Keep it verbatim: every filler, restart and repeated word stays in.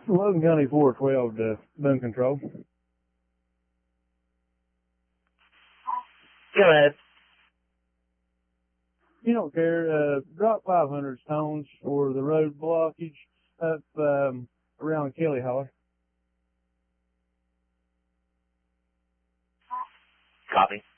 Logan County four twelve to Boone Control. Go ahead. You don't care. Uh, drop five hundred stones for the road blockage up um, around Kelly Holler. Copy.